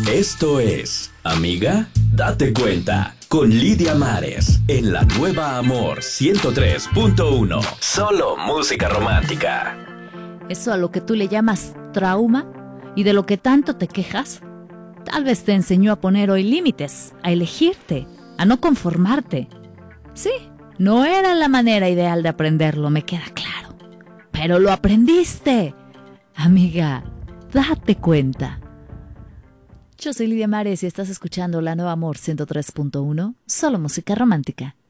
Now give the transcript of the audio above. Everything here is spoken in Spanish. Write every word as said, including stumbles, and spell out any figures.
Esto es, amiga, date cuenta, con Lidia Mares, en la nueva Amor ciento tres punto uno. Solo música romántica. Eso a lo que tú le llamas trauma y de lo que tanto te quejas, tal vez te enseñó a poner hoy límites, a elegirte, a no conformarte. Sí, no era la manera ideal de aprenderlo, me queda claro. Pero lo aprendiste. Amiga, date cuenta. Yo soy Lidia Mares y estás escuchando La Nueva Amor ciento tres punto uno, solo música romántica.